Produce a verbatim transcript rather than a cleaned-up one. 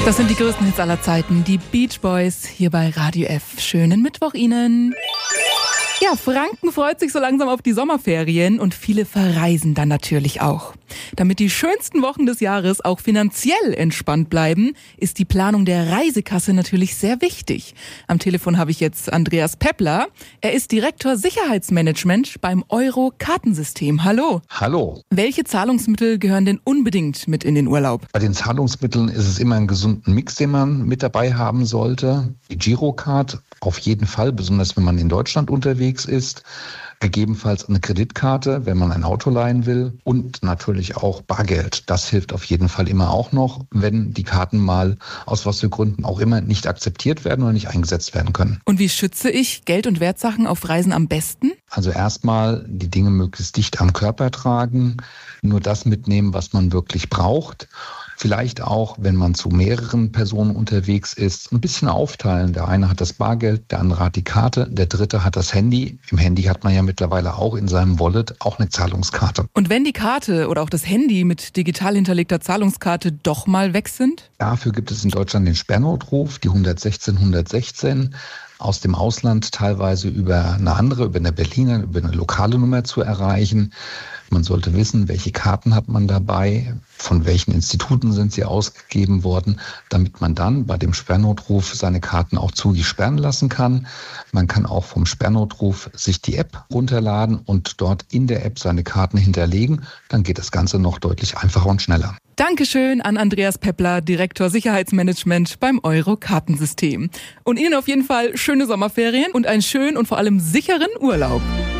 Das sind die größten Hits aller Zeiten, die Beach Boys hier bei Radio F. Schönen Mittwoch Ihnen. Ja, Franken freut sich so langsam auf die Sommerferien und viele verreisen dann natürlich auch. Damit die schönsten Wochen des Jahres auch finanziell entspannt bleiben, ist die Planung der Reisekasse natürlich sehr wichtig. Am Telefon habe ich jetzt Andreas Peppler. Er ist Direktor Sicherheitsmanagement beim Euro-Kartensystem. Hallo. Hallo. Welche Zahlungsmittel gehören denn unbedingt mit in den Urlaub? Bei den Zahlungsmitteln ist es immer ein gesunden Mix, den man mit dabei haben sollte. Die Girocard auf jeden Fall, besonders wenn man in Deutschland unterwegs ist. Gegebenenfalls eine Kreditkarte, wenn man ein Auto leihen will, und natürlich auch Bargeld. Das hilft auf jeden Fall immer auch noch, wenn die Karten mal aus was für Gründen auch immer nicht akzeptiert werden oder nicht eingesetzt werden können. Und wie schütze ich Geld- und Wertsachen auf Reisen am besten? Also erstmal die Dinge möglichst dicht am Körper tragen, nur das mitnehmen, was man wirklich braucht. Vielleicht auch, wenn man zu mehreren Personen unterwegs ist, ein bisschen aufteilen. Der eine hat das Bargeld, der andere hat die Karte, der dritte hat das Handy. Im Handy hat man ja mittlerweile auch in seinem Wallet auch eine Zahlungskarte. Und wenn die Karte oder auch das Handy mit digital hinterlegter Zahlungskarte doch mal weg sind? Dafür gibt es in Deutschland den Sperrnotruf, die hundertsechzehn hundertsechzehn. Aus dem Ausland teilweise über eine andere, über eine Berliner, über eine lokale Nummer zu erreichen. Man sollte wissen, welche Karten hat man dabei, von welchen Instituten sind sie ausgegeben worden, damit man dann bei dem Sperrnotruf seine Karten auch zügig sperren lassen kann. Man kann auch vom Sperrnotruf sich die App runterladen und dort in der App seine Karten hinterlegen. Dann geht das Ganze noch deutlich einfacher und schneller. Dankeschön an Andreas Peppler, Direktor Sicherheitsmanagement beim Euro-Kartensystem. Und Ihnen auf jeden Fall schöne Sommerferien und einen schönen und vor allem sicheren Urlaub.